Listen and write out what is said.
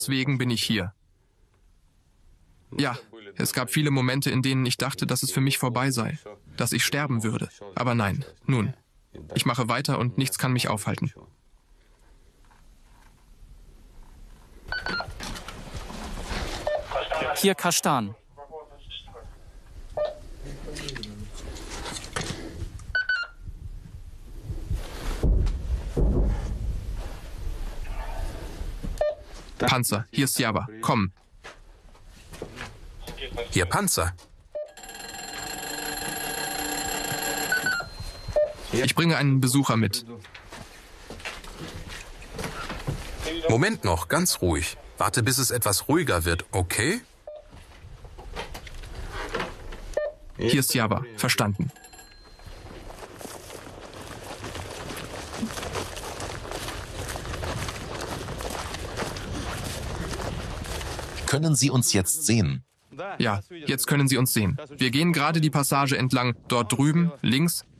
Deswegen bin ich hier. Ja, es gab viele Momente, in denen ich dachte, dass es für mich vorbei sei, dass ich sterben würde. Aber nein, nun, ich mache weiter und nichts kann mich aufhalten. Hier Kastan. Panzer, hier ist Java. Komm. Hier Panzer. Ich bringe einen Besucher mit. Moment noch, ganz ruhig. Warte, bis es etwas ruhiger wird, okay? Hier ist Java. Verstanden. Können Sie uns jetzt sehen? Ja, jetzt können Sie uns sehen. Wir gehen gerade die Passage entlang. Dort drüben, links,